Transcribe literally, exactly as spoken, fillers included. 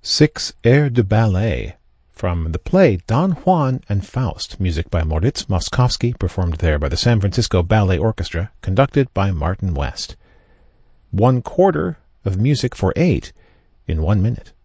Six airs de ballet from the play Don Juan and Faust, music by Moritz Moszkowski, performed there by the San Francisco Ballet Orchestra, conducted by Martin West. One quarter of music for eight in one minute.